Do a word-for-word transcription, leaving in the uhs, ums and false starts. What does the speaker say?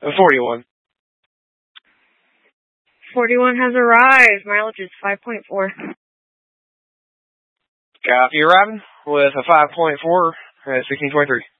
forty-one. forty-one has arrived. Mileage is five point four. Copy arriving with a five point four at sixteen twenty-three.